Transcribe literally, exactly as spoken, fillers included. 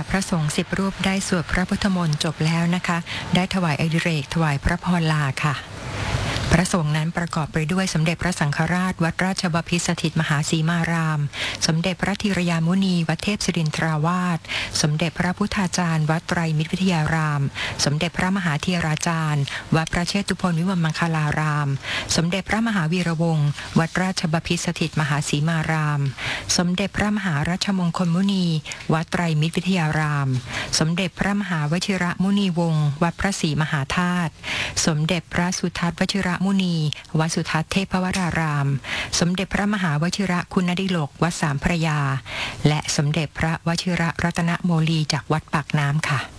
พระสงฆ์สิบรูปได้สวดพระพุทธมนต์จบแล้วนะคะได้ถวายอดิเรกถวายพระพรลาค่ะพระสงฆ์นั้นประกอบไปด้วยสมเด็จพระสังฆราชวัดราชบพิตรสถิตมหาสีมารามสมเด็จพระธีรยามุนีวัดเทพศิรินทราวาสสมเด็จพระพุทธาจารย์วัดไตรมิตรวิทยารามสมเด็จพระมหาเทราจารย์วัดพระเชตุพนวิมลมังคลารามสมเด็จพระมหาวีระวงศ์วัดราชบพิตรสถิตมหาสีมารามสมเด็จพระมหารัชมงคลมุนีวัดไตรมิตรวิทยารามสมเด็จพระมหาวชิระมุนีวงศ์วัดพระศรีมหาธาตุสมเด็จพระสุทัศน์วชิระมุนีวัดสุทัศน์เทพวรารามสมเด็จพระมหาวชิระคุณดิโลกวัดสามพระยาและสมเด็จพระวชิระรัตนโมลีจากวัดปากน้ำค่ะ